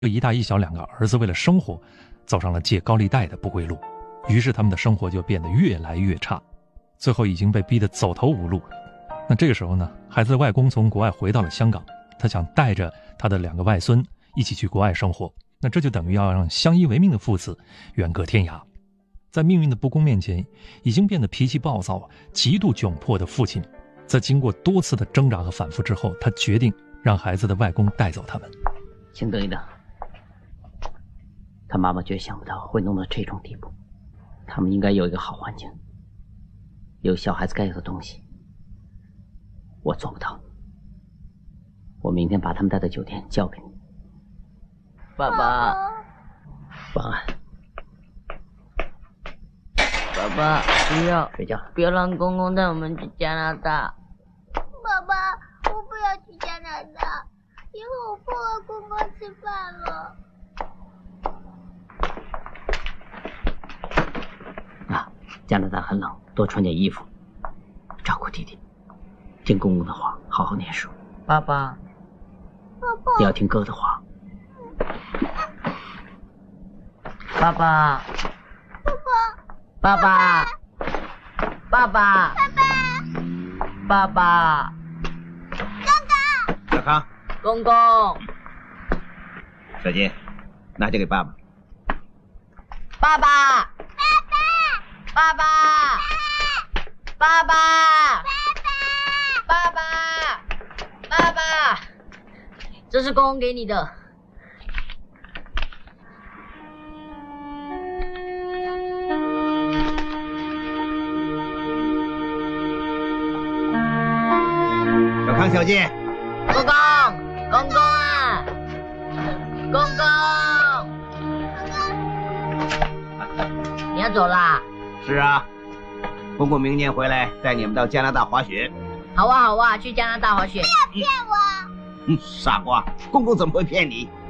这一大一小两个儿子为了生活，走上了借高利贷的不归路，于是他们的生活就变得越来越差，最后已经被逼得走投无路。那这个时候呢，孩子的外公从国外回到了香港，他想带着他的2个外孙一起去国外生活，那这就等于要让相依为命的父子远隔天涯。在命运的不公面前，已经变得脾气暴躁、极度窘迫的父亲，在经过多次的挣扎和反复之后，他决定让孩子的外公带走他们。 请等一等，他妈妈绝想不到会弄到这种地步。他们应该有一个好环境，有小孩子该有的东西。我做不到，我明天把他们带到酒店交给你。爸爸，晚安。 爸爸，不要睡觉， 不要让公公带我们去加拿大。 爸爸，我不要去加拿大，以后我不和公公吃饭了。 加拿大很冷，多穿点衣服，照顾弟弟，听公公的话，好好念书。 爸爸， 你要听哥的话。 爸爸，爸爸，爸爸，爸爸， 小康， 公公， 小金，拿去给爸爸。 爸爸，爸爸，爸爸，爸爸，爸爸，这是公公给你的。 小康，小金， 公公，公公啊，公公，你要走啦？ 是啊，公公明年回来带你们到加拿大滑雪。 好啊，好啊，去加拿大滑雪。 不要骗我！ 傻瓜，公公怎么会骗你？